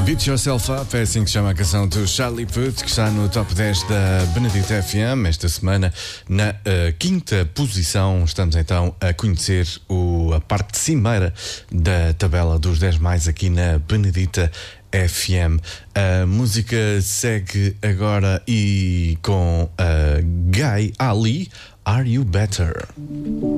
Beat Yourself Up é assim que se chama a canção do Charlie Puth, que está no top 10 da Benedita FM esta semana. Na quinta posição estamos então a conhecer a parte cimeira da tabela dos 10 mais aqui na Benedita FM. A música segue agora e com Guy Ali, Are You Better?